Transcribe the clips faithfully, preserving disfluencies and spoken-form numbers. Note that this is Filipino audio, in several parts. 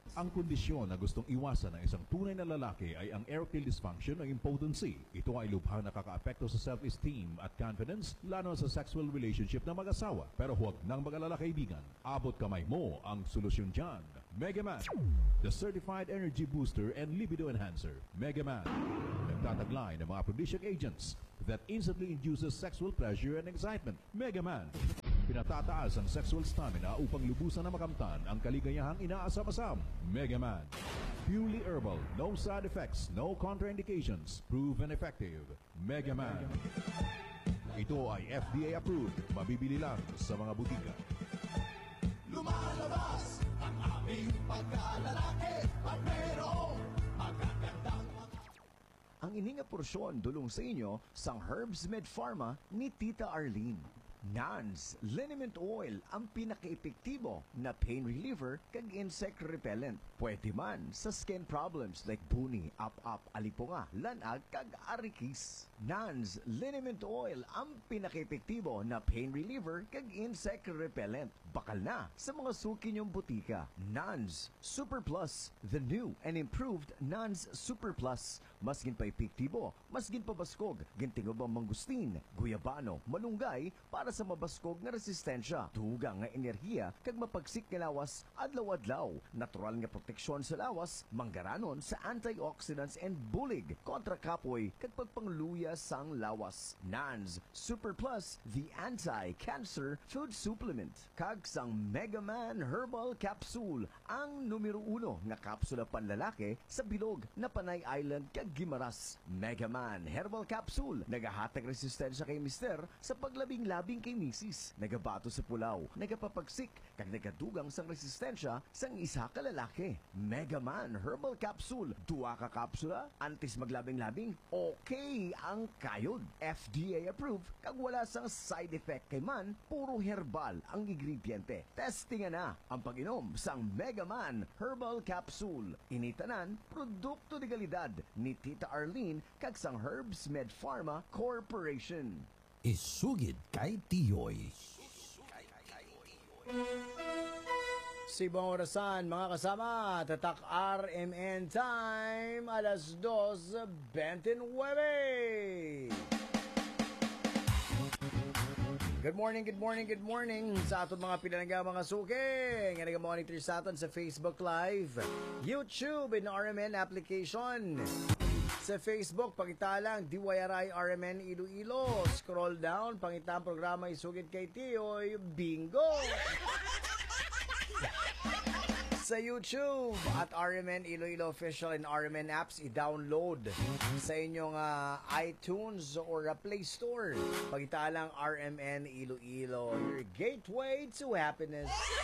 Ang kondisyon na gustong iwasan ng isang tunay na lalaki ay ang erectile dysfunction o impotency. Ito ay lubhang nakakaapekto sa self-esteem at confidence, lalo sa sexual relationship ng mag-asawa. Pero huwag nang mag-alala kaibigan, abot kamay mo ang solusyon dyan. Mega Man, the certified energy booster and libido enhancer. Mega Man, nagtataglay ng mga aphrodisiac agents that instantly induces sexual pleasure and excitement. Mega Man, pinatataas ang sexual stamina upang lubusan na makamtan ang kaligayahang inaasam-asam. Mega Man, purely herbal, no side effects, no contraindications, proven effective. Mega Man. Ito ay F D A approved, mabibili lang sa mga butika. Lumalabas ang aming pagkalalaki at mayroong magagandang mga... Ang ininga porsyon dulong sa inyo sang Herbs Med Pharma ni Tita Arlene. Nans Liniment Oil ang pinaka-epektibo na pain reliever kag insect repellent. Pwede man sa skin problems like buni, up-up, alipunga, lanag kag arikis. Nans Liniment Oil ang pinaka-epektibo na pain reliever kag insect repellent. Bakal na sa mga suki niyong butika. Nans Super Plus, the new and improved Nans Super Plus. Mas gin pa epektibo, mas gin pa baskog, gintingob ang mangustin, guyabano, malunggay para sa mabaskog nga resistensya, duga nga enerhiya kag mapagsik nga lawas adlaw-adlaw, natural nga proteksyon sa lawas, manggaranon sa antioxidants and bulig kontra kapoy kag pagpangluya sang lawas. Nans Super Plus, the anti-cancer food supplement. Kag sang Mega Man Herbal Capsule, ang numero uno nga kapsula panlalaki sa bilog na Panay Island kag Gimaras. Mega Man Herbal Capsule, nagahatag resistensya kay mister sa paglabing-labing kay misis, nagabato sa pulaw, nagapapagsik, kag nagadugang sang resistensya sang isa ka lalaki. Mega Man Herbal Capsule, duwa ka kapsula, antis maglabing-labing, okay ang kayod. F D A approved, kag wala sang side effect kay man, puro herbal ang ingrediente. Testingan na ang pag-inom sang Mega Man Herbal Capsule. Initanan, produkto de kalidad ni Tita Arlene kag sang Herbs Med Pharma Corporation. Isugid kay Tiyoy. Sa ibang orasan, mga kasama, tatak R M N time, alas dos twenty-nine. Good morning, good morning, good morning sa aton mga pinalaga mga suki. Nga nag-monitor sa aton sa Facebook Live, YouTube, and R M N application. Sa Facebook, pakita lang D Y R I R M N Iloilo. Scroll down, pangita ang programa Isugid kay Tiyoy, bingo! Sa YouTube at R M N Iloilo Official and R M N Apps, i-download sa inyong uh, iTunes or uh, Play Store. Pagkita lang R M N Iloilo, your gateway to happiness.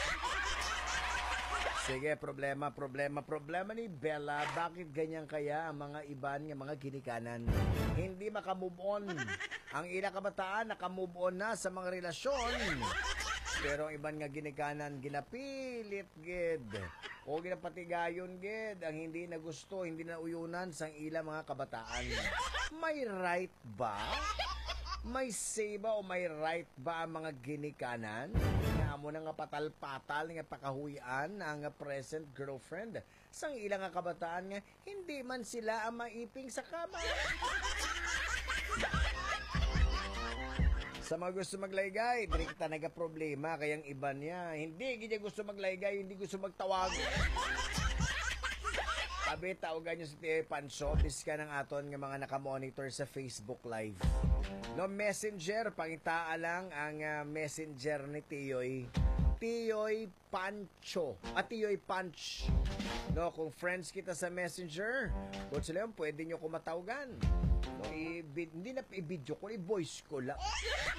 Sige, problema, problema, problema ni Bella. Bakit ganyan kaya ang mga iban ng mga ginikanan? Hindi makamove on. Ang ila kabataan, nakamove on na sa mga relasyon. Pero ang iban nga ginikanan, ginapilit, gid. O ginapatigayon, gid. Ang hindi na gusto, hindi na uyunan sang ila mga kabataan. May right ba? May say ba o may right ba ang mga ginikanan? Nga mo na nga patal-patal nga pakahuyan ang present girlfriend sang ilang nga kabataan nga hindi man sila ang maiping sa kama. Sa mga gusto maglaygay, dili kita nagaproblema kayang iba niya. Hindi gid gusto maglaygay, hindi gusto magtawag. Sabi, tawagan nyo si Tiyoy Pancho, bis ka ng aton ng mga nakamonitor sa Facebook Live. No, Messenger, pangitaa lang ang uh, Messenger ni Tiyoy. Tiyoy Pancho. At Tiyoy Punch. No, kung friends kita sa Messenger, kung sila yun, pwede nyo kumatawagan. No, i-vid- hindi na i-video ko, i-voice ko lang.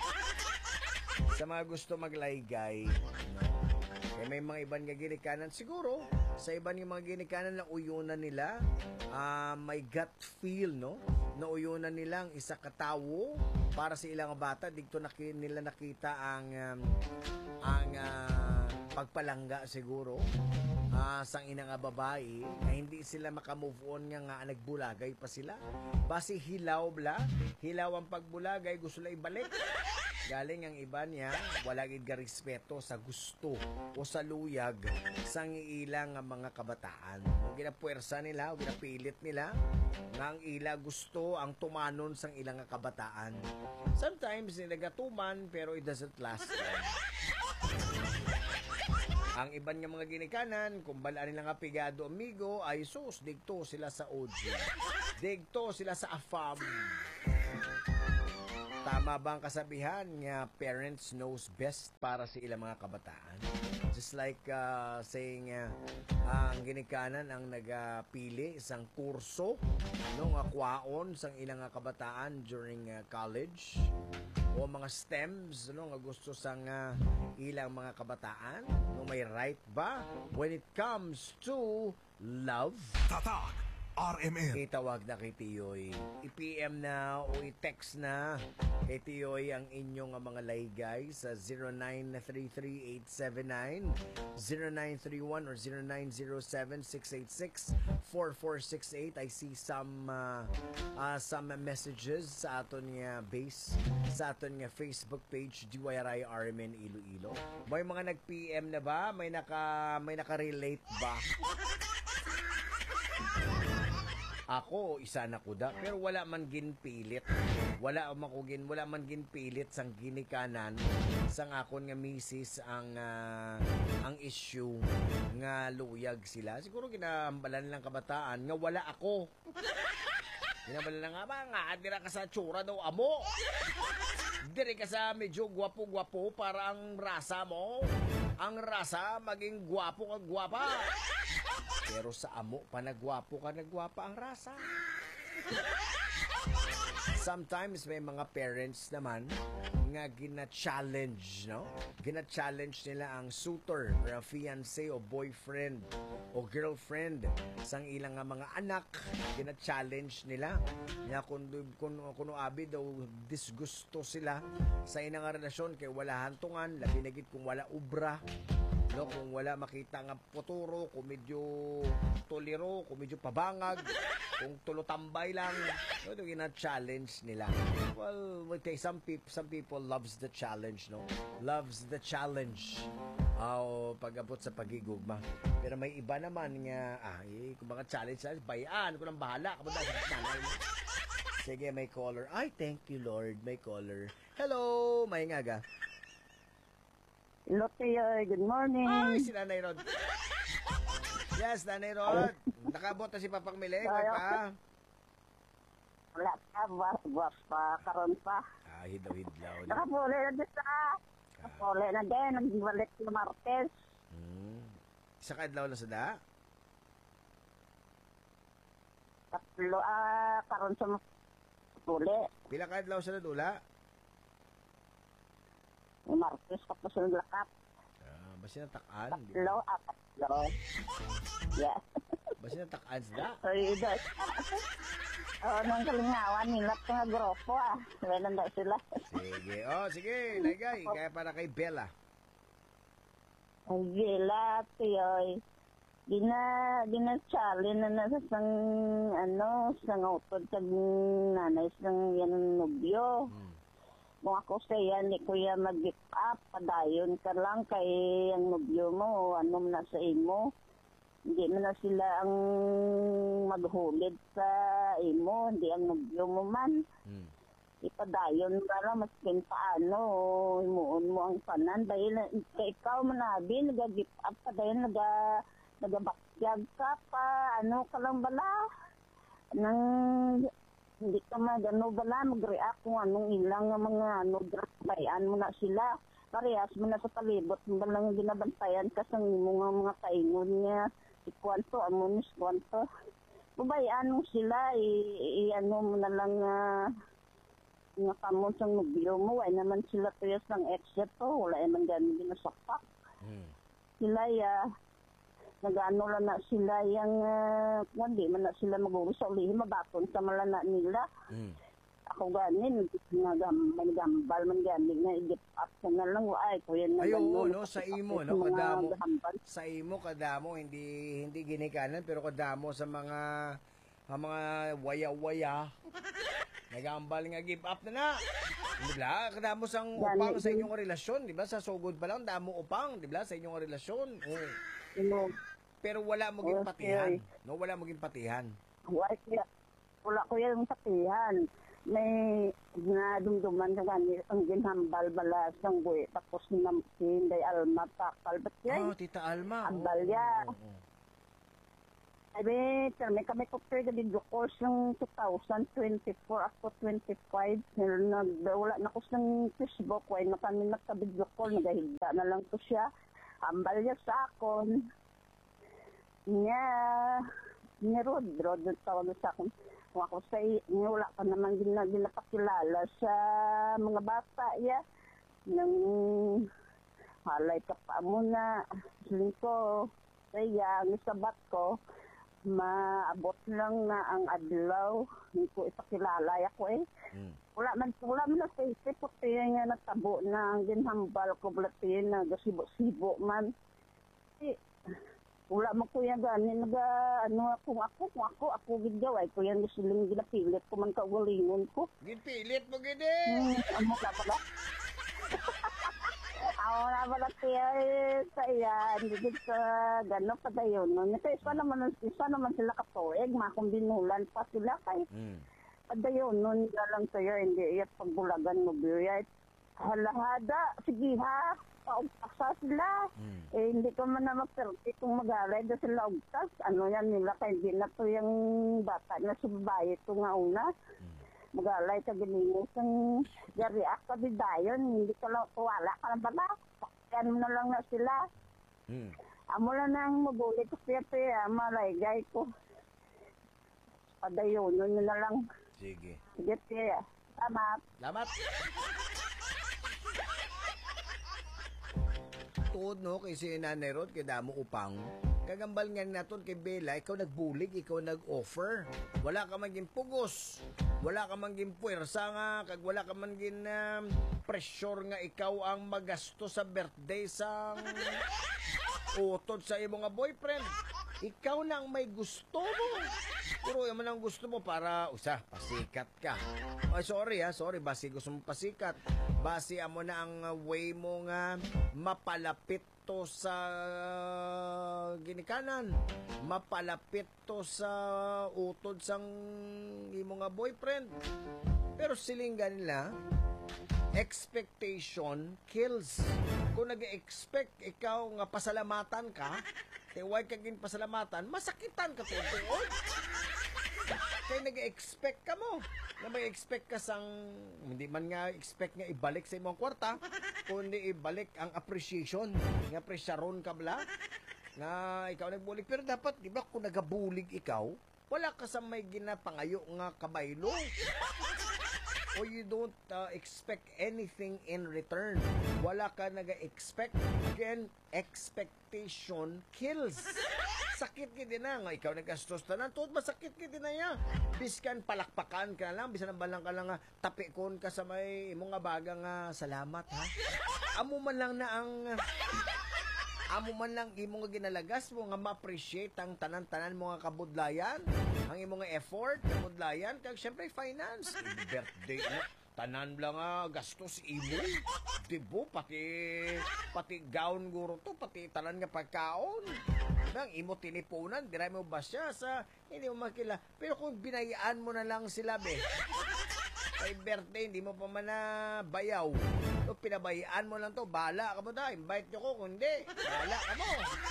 Sa mga gusto maglaygay, no? Kaya may mga ibang nga ginikanan, siguro, sa ibang yung mga ginikanan na uyunan nila, uh, may gut feel, no? Na uyunan nilang isa katawo para sa ilang bata, dito na nila nakita ang um, ang uh, pagpalangga siguro uh, sang ina nga babae na hindi sila makamove on nga nga nagbulagay pa sila. Basi hilaw bla, hilaw ang pagbulagay, gusto lang ibalik. galing ang iba niya, wala gid ka respeto sa gusto o sa luyag sang ilang nga mga kabataan. O ginapuwersa nila, o ginapilit nila, nga ang ila gusto ang tumanon sang ilang nga kabataan. Sometimes, nilagatuman, pero it doesn't last long. Ang iban nga mga ginikanan, kung balaan nila nga pigado amigo, ay sus, digto sila sa O G. Digto sila sa A F A M. Tama ba ang kasabihan nga parents knows best para sa ilang mga kabataan? Just like uh, saying uh, ang ginikanan ang nagapili isang kurso no nga kwaon sang ilang nga kabataan during uh, college o mga stems no nga gusto sang uh, ilang mga kabataan no may right ba when it comes to love? Tatak R M N. Itawag na kay Tiyoy. I-P M na o i-text na kay Tiyoy ang inyong mga laygay sa zero nine three three eight seven nine zero nine three one or zero nine zero seven six eight six four four six eight. I see some uh, uh, some messages sa aton nga base sa aton nga Facebook page D Y R I R M N Iloilo. May mga nag-P M na ba? May naka may naka-relate ba? Ako, isa na kuda, pero wala man ginpilit. Wala man ko gin, wala man ginpilit sang ginikanan sang akon nga misis ang uh, ang issue nga luyag sila. Siguro ginaambalan lang kabataan nga wala ako. Ginaambalan lang nga ba nga dira ka sa tsura daw amo. Diri ka sa medyo gwapo-gwapo para ang rasa mo. Ang rasa maging gwapo kag gwapa. Pero sa amo, panagwapo ka, nagwapa ang rasa. Sometimes may mga parents naman nga gina-challenge, no? Gina-challenge nila ang suitor or ang fiancé o boyfriend o girlfriend sang ilang nga mga anak. Gina-challenge nila nga kung, kung, kung abi daw disgusto sila sa inang relasyon kay wala hantungan, labi na gid kung wala ubra. No, kung wala makita nga poturo, kung medyo tolero, kung medyo pabangag, kung tulotambay lang, no, yung na-challenge nila. Well, okay, some people, some people loves the challenge, no? Loves the challenge. Oh, pag-abot sa pagigugma. Pero may iba naman nga, ah, eh, kung mga challenge, bayaan, ko nang bahala. Kapunta sa channel. Sige, may caller. Ay, thank you, Lord, may caller. Hello, may ngaga. Hello, Tiyoy. Good morning. Ay, si Nanay Rod. Yes, Nanay Rod. Nakabot na si Papang Miling. May pa. Wala ka, buwas, buwas pa, karon pa. Ah, hidaw-hidlaw. Nakapuli na din sa, nakapuli na din, nagbalik na Martes. Hmm. Isa ka adlaw na sa da? Tatlo, ah, karon sa puli. Pila ka adlaw sa nadula? Yung Martes, tapos yung lakat. Ah, basi natakaan. Tatlo, ah, tatlo. Yes. Basi natakaan sa da? So, yun daw. Oo, nung kalingawan, nilat nga grupo, ah. Wala daw sila. Sige. Oh, sige. Lagay. Kaya para kay Bella. Ang gila, Tiyoy. Gina, gina-challenge na nasa sang, ano, sang utod sa nanay sang yan nobyo. Hmm. Kung ako sa yan, di ko yan mag-gift up, padayon ka lang kay ang nobyo mo, ano na sa imo. Hindi mo na sila ang maghulid sa imo, hindi ang nobyo mo man. Hmm. Ipadayon ka lang, maskin paano, imuon mo ang panan. Dahil kay ikaw manabi, nag-gift up pa, dahil naga, nagabakyag ka pa, ano ka lang bala. Nang hindi ka magano bala, mag-react kung anong ilang mga ano, bayan mo na sila. Parehas mo na sa palibot, mo lang ginabantayan ka sa mga mga kaingon niya. Si Kwanto, amonis Kwanto. Babayaan mo sila, i-ano mo na lang uh, nga kamon sa nobyo mo. Ay naman sila tuyas ng exit to, wala naman gano'n ginasapak. Hmm. Sila ya, nag-ano lang na sila yung, uh, hindi man na sila mag-uwi sa ulihin, mabaton sa malana nila. Hmm. Ako ganin, nagambal man ganin, nga i-get up ko na lang, ay, kuya na Ayaw ganun. mo, no? Sa imo, no? Mga Kadamo. gahambal. Sa imo, kadamo. Hindi hindi ginikanan, pero kadamo sa mga ang mga waya-waya. Nagambal nga give up na na. Di ba? Kadamo sang Yan, upang sa yun. inyong relasyon, di ba? Sa sugod pa lang, damo upang, di ba? Sa inyong relasyon. Oh. Ino, Pero wala mo ging Okay. patihan. No, wala mo ging patihan. wala kaya, wala ko yung patihan. May nadumduman na gani ang ginhambal bala sang buwi. Tapos namsin, day alma, takal. Ba't yan? Oh, Tita Alma. Ambal Oo, ya. oo, oo. Sabi, kami kami ko pero video course ng twenty twenty-four ako twenty-five. Nag, wala na ko sa Facebook. Why na kami nagka-video call. Nagahigda na lang to siya. Ambal niya sa akon. Niya, niya Rod. Rod, tawag sa akon. Kung ako sa niya, wala ka naman din na dinapakilala sa mga bata. Ya. Nang halay ka pa muna. Siling ko. Kaya, ang isabat ko, maabot lang na ang adlaw. Hindi ko ipakilala ako eh. Mm. Wala man, wala man na sa isip. Puti nga natabo na ang ginhambal ko blatin na gasibo-sibo man. Eh, wala man ko yan gani. Naga, ano kung ako, kung ako, ako gidaway ko yan silang ginapilit ko man kaugalingon ko. Ginpilit mo, gini. Hmm, ano ka pala? Ako na pala tiya sa iya, hindi sa gano'n pa tayo. No? Kasi isa naman, isa naman sila katuig, makumbinulan pa sila kay Mm. padayon nun na lang sa'yo, hindi iya pagbulagan mo biya. Halahada, sige ha, paugtasa sila. Mm. Eh, hindi ko man na magperti kung mag-alay na sila ugtas. Ano yan nila, kaya hindi na to yung bata na sa babae ito nga una. Mag-alay ka ginimos ang gariak ka di dayon, hindi ka lang tuwala ka na bala. Pakyan mo na lang na sila. Mm. Amo lang nang mabulit ko siya tiya, malaygay ko. Padayon, nun na lang. Sige. Sige tiya. Tama. Salamat. Tuod no, kay si Nanay Rod, kay Damo Upang. Kagambal nga naton kay Bella, ikaw nagbulig, ikaw nag-offer. Wala ka man gin pugos. Wala ka man gin puwersa nga, kag wala ka man gin um, pressure nga ikaw ang magasto sa birthday sang utod sa imo nga boyfriend. Ikaw na ang may gusto mo. Puro yaman ang gusto mo para, usa, pasikat ka. Ay, sorry ha, sorry, basi gusto mo pasikat. Basi amo na ang uh, way mo nga mapalapit to sa ginikanan. Mapalapit to sa utod sang imo nga boyfriend. Pero silingan nila, expectation kills. Kung nag-expect ikaw nga pasalamatan ka, kaya huwag ka gin pasalamatan, masakitan ka tuon. Kaya nag-expect ka mo. Na may expect ka sang, hindi man nga expect nga ibalik sa imong kwarta, kundi ibalik ang appreciation. Nga presyaron ka bala, nga ikaw nagbulig. Pero dapat, di ba, kung nagabulig ikaw, wala ka sa may ginapangayo nga kabaylo. O you don't uh, expect anything in return. Wala ka naga-expect. Again, expectation kills. Sakit ka din na. Nga ikaw nagastos na na. Tuod masakit ka din na ya. Biskan palakpakan ka lang. Bisan ang balang ka lang nga tapikon ka sa may imong nga baga nga salamat ha. Amo man lang na ang amo man lang imo nga ginalagas mo nga ma-appreciate ang tanan-tanan mo nga kabudlayan, ang imo nga effort, kabudlayan, kag syempre finance, birthday mo, tanan lang nga gastos imo, dibo pati pati gown guro to, pati tanan nga pagkaon. Nang imo tinipunan, diray mo ba siya sa hindi mo makila. Pero kung binayaan mo na lang sila be, kay birthday, hindi mo pa man na bayaw. So, pinabayaan mo lang to, bahala ka mo da, invite nyo ko, kundi, bahala ka mo.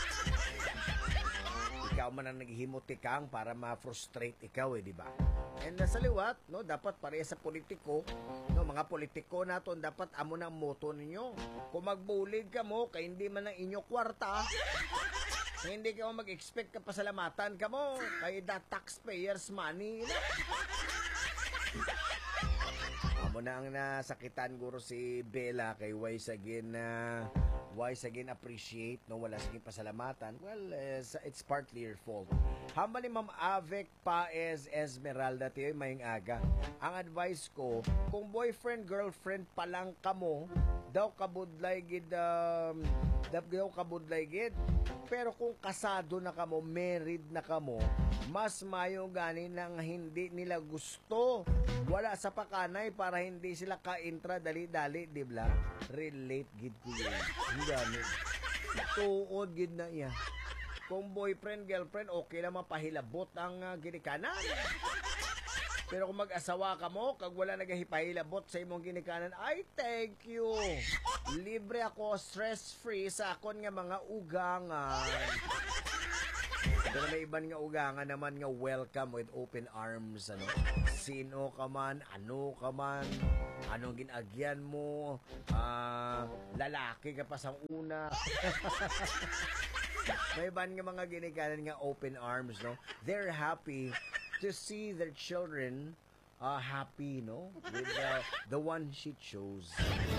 Ikaw man ang naghihimutikang para ma-frustrate ikaw eh, di ba? And nasa liwat, no, dapat pareha sa politiko, no, mga politiko naton dapat amo ng moto ninyo. Kung magbulig ka mo, kay hindi man ang inyo kwarta, hindi ka mo mag-expect ka pasalamatan ka mo, kay the taxpayers money, no? Amo na ang nasakitan guro si Bella kay why sagin na uh, why sagin appreciate no wala sagin pasalamatan. Well, uh, it's partly your fault. Hamba ni Ma'am Avek Paez Esmeralda tiyoy maying aga. Ang advice ko, kung boyfriend girlfriend pa lang kamo, daw kabudlay gid um, Dabgaw kabudlay gid. Pero kung kasado na kamo, married na kamo, mas mayo gani nang hindi nila gusto. Wala sa pakanay para hindi sila ka-intra dali-dali, di ba? Relate gid ko yun. Gani. Tuod gid na iya. Kung boyfriend, girlfriend, okay lang mapahilabot ang uh, ginikanan. Pero kung mag-asawa ka mo, kag wala nagahipahilabot sa imong ginikanan, ay thank you. Libre ako, stress-free sa akon nga mga ugangan. Pero may iban nga ugangan naman nga welcome with open arms. Ano? Sino ka man, ano ka man, anong ginagyan mo, uh, lalaki ka pa sa una. May iban nga mga ginikanan nga open arms, no? They're happy to see their children uh, happy, no? With uh, the one she chose.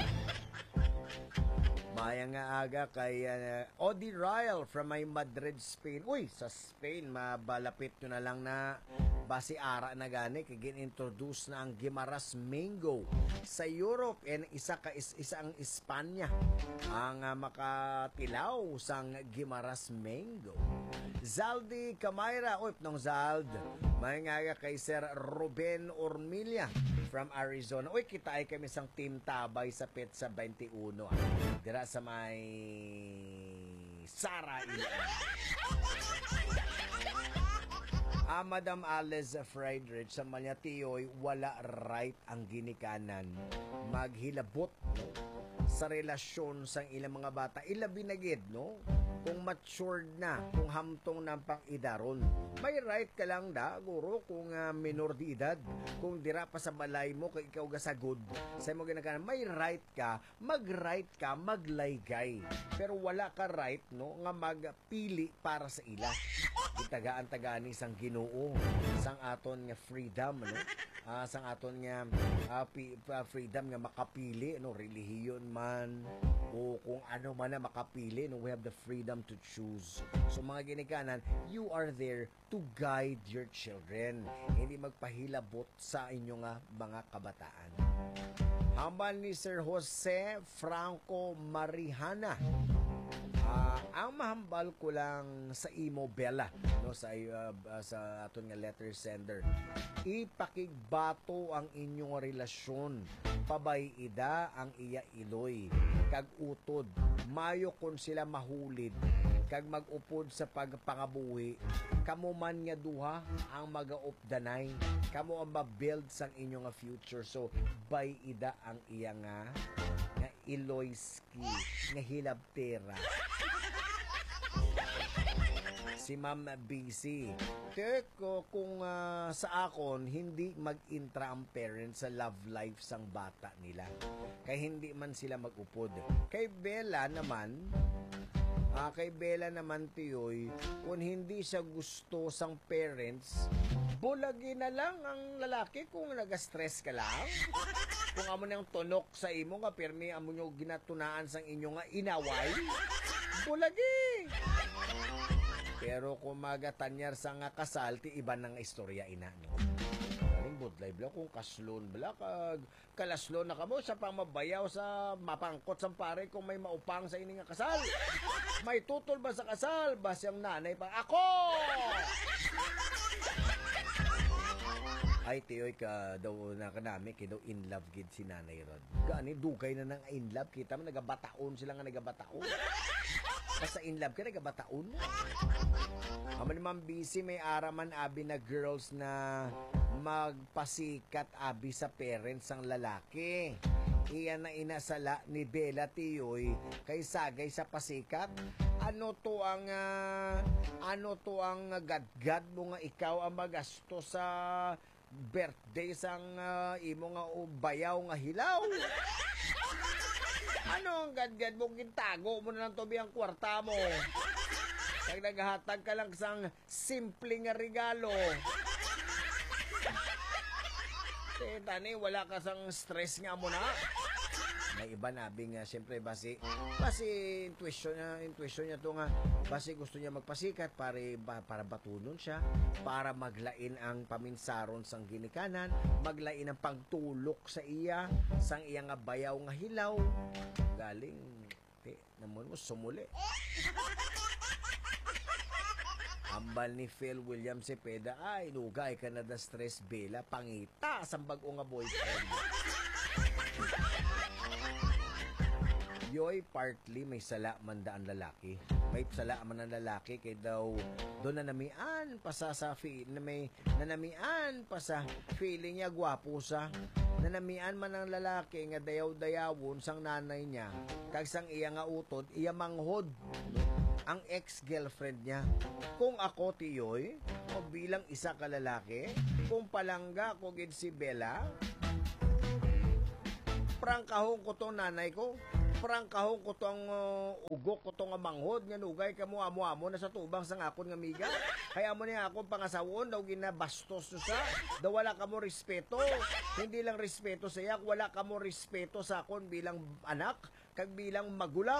Maya nga aga kay uh, Odi Ryle from my Madrid, Spain. Uy, sa Spain, mabalapit nyo na lang na basi ara na gani kay gin-introduce na ang Guimaras Mango sa Europe and isa ka is, isa ang Espanya ang uh, makatilaw sang Guimaras Mango. Zaldi Camayra, uy, nung Zald, may nga kay Sir Ruben Ormilla from Arizona. Uy, kita ay kami sang team tabay sa Petsa twenty-one. Ah. Dira sa may Sara Ilan. Ah, Madam Alice Friedrich sa Malyatiyoy, wala right ang ginikanan maghilabot, no? Sa relasyon sang ilang mga bata. Ilabi na gid, no? Kung matured na, kung hamtong na pang idaron. May right ka lang da, guro, kung uh, minor di edad. Kung dira pa sa balay mo, kung ikaw gasagod, sa mo ginakanan, may right ka, mag-right ka, maglaygay. Pero wala ka right, no, nga magpili para sa ila. Itagaan-tagaan isang Ginoo, sang aton nga freedom, no? Uh, sang aton nga uh, pi, uh, freedom nga makapili, no, relihiyon man o kung ano man na makapili, no, we have the freedom to choose. So mga ginikanan, you are there to guide your children, hindi magpahilabot sa inyong uh, mga kabataan. Hambal ni Sir Jose Franco Marihana. Uh, ang mahambal ko lang sa imo Bella, no, sa uh, uh, sa aton nga letter sender, ipakigbato ang inyong relasyon, pabay ida ang iya iloy, kag utod mayo kon sila mahulid, kag magupod sa pagpangabuhi, kamo man nga duha ang magaupdanay, kamo ang mabuild sang inyong nga future. So bay ida ang iya nga nga iloyski nga hilabtera. Si Ma'am B C. Teko, kung uh, sa akon, hindi mag-intra ang parents sa love life sang bata nila. Kaya hindi man sila mag-upod. Kay Bella naman, uh, kay Bella naman tiyoy, kung hindi siya gusto sang parents, bulagi na lang ang lalaki kung nag-stress ka lang. Kung amo nang tunok sa imo nga, pirmi amo nyo ginatunaan sang inyo nga inaway, bulagi. Pero kung magatanyar sa nga kasal, ti iba nang istorya ina, no? Kaling budlay bla kung kaslon bla, kag kalaslon na kamo, siya pang mabayaw sa mapangkot sa pare kung may maupang sa ini nga kasal. May tutol ba sa kasal? Ba siyang nanay pa, ako! Ay, tiyoy ka daw na kanami, kaya daw in love gid si Nanay Rod. Gani, dugay na nang in love. Kita mo, nagabataon sila nga nagabataon. Basta in love ka, nagabataon. Ama naman busy, may araman abi na girls na magpasikat abi sa parents ang lalaki. Iyan na inasala ni Bella tiyoy kay sagay sa pasikat. Ano to ang uh, ano to ang gadgad mo nga ikaw ang magasto sa birthday sang uh, imo nga bayaw nga hilaw? Ano ang gadgad mo, gintago mo na lang tobi ang kwarta mo, kag naghatag ka lang sang simple nga regalo. Eh, tani, wala ka sang stress nga mo na. May iba nabi nga, siyempre, basi, basi intuition niya, intuition niya to nga, basi gusto niya magpasikat para, para batunon siya, para maglain ang paminsaron sang ginikanan, maglain ang pagtulok sa iya, sang iya nga bayaw nga hilaw, galing, te, naman mo, sumuli. Ambal ni Phil William Cepeda, ay, nugay ka na da stress, Bella, pangita sa bago nga boyfriend. Yoy, partly may sala man da ang lalaki. May sala man ang lalaki kay daw doon nanamian pa sa sa fi, na may nanamian pa sa feeling niya gwapo sa. Nanamian man ang lalaki nga dayaw-dayawon sang nanay niya. Kag sang iya nga utod, iya manghod ang ex-girlfriend niya. Kung ako tiyoy, o bilang isa ka lalaki, kung palangga ko gid si Bella, prangkahong ko tong nanay ko. Prangkahong ko tong uh, ugok ko tong manghod nga nugay ka mo amo-amo na sa tubang sang akon nga miga. Kaya mo niya akong pangasawon daw ginabastos sa daw wala ka mo respeto. Hindi lang respeto sa iyak, wala ka mo respeto sa akon bilang anak kag bilang magulang.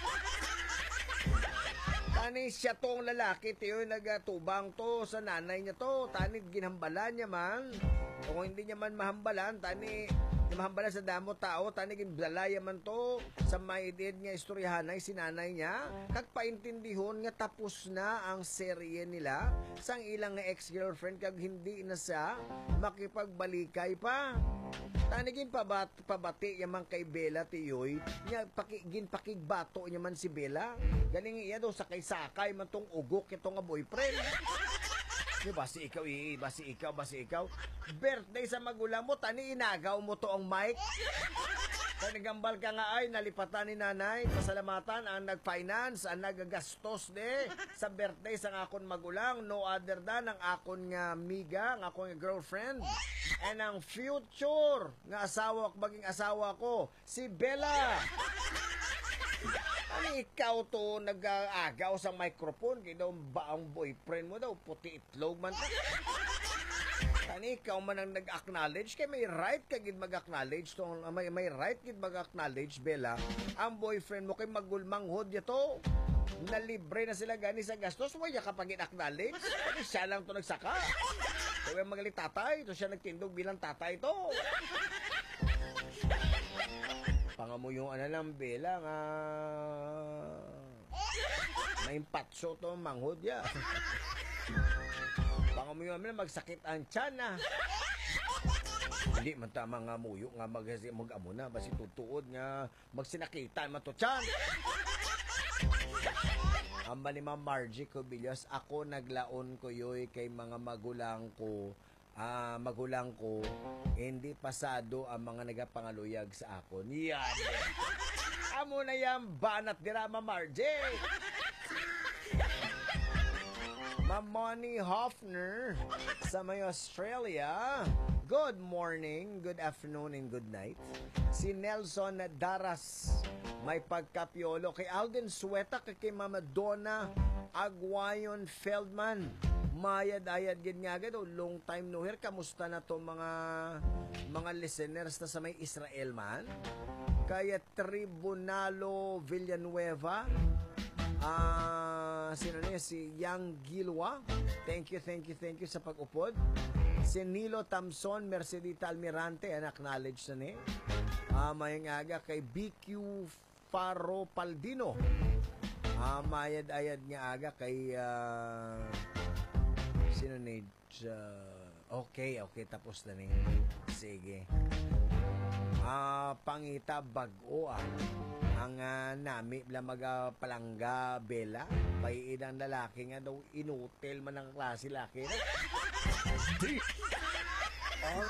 Tani siya tong lalaki tiyo nagatubang to sa nanay niya to. Tani ginhambalan niya man. O kung hindi niya man mahambalan, tani mahambalan sa damo tao, tani ginbalaya man to sa maidid nga istoryahanay si nanay niya. Kag paintindihon nga tapos na ang serye nila sang ilang nga ex-girlfriend kag hindi na siya makipagbalikay pa. Tanigin pabat, pabati yaman kay Bella tiyoy, nya pakigin pakigbato nya man si Bella. Galing iya daw sakay-sakay man tong ugok ito nga boyfriend. Di ba si ikaw, i, ba si ikaw, ba si ikaw? Birthday sa magulang mo, tani inagaw mo to ang mic. Kanigambal ka nga ay, nalipatan ni nanay, pasalamatan ang nag-finance, ang nagagastos de sa birthday sa akon magulang, no other than ang akon nga miga, ang akon nga girlfriend, and ang future nga asawa, maging asawa ko, si Bella. Ano ikaw to nag-agaw sa microphone, kaya daw ba ang boyfriend mo daw, puti itlog man ta. Kani ikaw man ang nag-acknowledge, kaya may right ka gid mag-acknowledge to, may, may right gid mag-acknowledge, Bella, ang boyfriend mo kay magulmanghod yato. Na libre na sila gani sa gastos mo, ya kapag in-acknowledge, kani siya lang to nagsaka. Kaya magaling tatay, to siya nagtindog bilang tatay to. Pangamo yung ano lang, Bella, nga may patso to manghod ya. Pangamo yung ano, magsakit ang tiyan na. Hindi man tama nga muyo nga mag mag-amo na basi tutuod nga magsinakitan man to tiyan. Amba ni Ma'am Margie Cobillas, ako naglaon ko yoy kay mga magulang ko. Ah, magulang ko, hindi pasado ang mga nagapangaluyag sa akon. Yan. Amo na yan, banat dira, Ma'am Margie. Ma'am Moni Hoffner sa may Australia. Good morning, good afternoon, and good night. Si Nelson Daras, may pagkapiolo. Kay Alden Sueta, kay Mama Donna Aguayon Feldman. Mayad-ayad gid nga agad, long time no here. Kamusta na to mga mga listeners na sa may Israel man? Kaya Tribunalo Villanueva, ah, uh, sino niya? Si Yang Gilwa. Thank you, thank you, thank you sa pag-upod. Si Nilo Tamson, Mercedita Almirante, acknowledge na ni. Ah, uh, mayang aga kay B Q Faro Paldino. Ah, uh, mayad-ayad nga aga kay uh, sino ni uh, okay, okay, tapos na ni. Sige. Ah, uh, pangita bago ah. Ang uh, nami la magapalangga Bella, paiidang lalaki nga daw inutil man ang klase laki. Oh.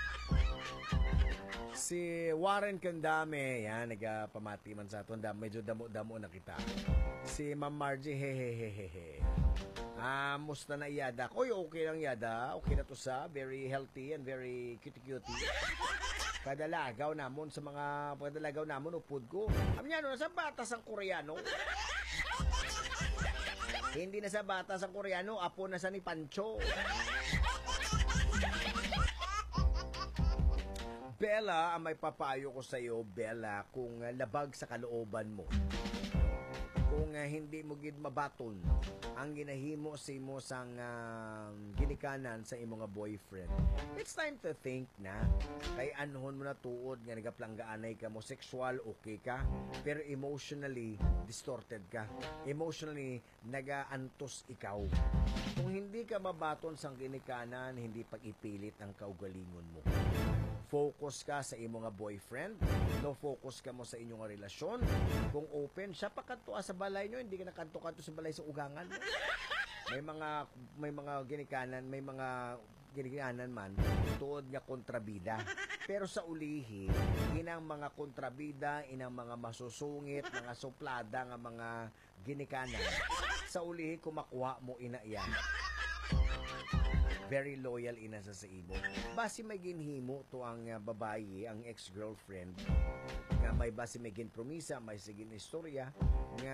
Si Warren Kandame, yan, nagpamati man sa aton, medyo damo-damo na kita. Si Ma'am Margie, hehehehe. Ah, musta na Yada? Oy, okay lang Yada. Okay na to sa, very healthy and very cutie-cutie. Kadalagaw namon sa mga kadalagaw namon upod ko. Am niya no, nasa batas ang Koreano. Hindi na sa batas ang Koreano, apo na sa ni Pancho. Bella, ang may papayo ko sa iyo, Bella, kung labag sa kalooban mo. kung uh, hindi mo gid mabaton ang ginahimo sa imo sang uh, ginikanan sa imo nga boyfriend, it's time to think na kay anhon mo na tuod nga nagaplanggaanay ka mo sexual okay ka pero emotionally distorted ka, emotionally nagaantos ikaw. Kung hindi ka mabaton sang ginikanan, hindi pag-ipilit ang kaugalingon mo. Focus ka sa imo nga boyfriend, no focus ka mo sa inyong nga relasyon. Kung open siya pa kadto sa balay nyo, hindi ka nakanto-kanto sa balay sa ugangan. May mga may mga ginikanan, may mga ginikanan man tuod nga kontrabida. Pero sa ulihi, inang mga kontrabida, inang mga masusungit, mga suplada nga mga ginikanan, sa ulihi kumakuha mo ina yan. Very loyal ina sa sa imo. Basi may ginhimo to ang uh, babae, ang ex-girlfriend, nga may basi may ginpromisa, may sigin istorya, nga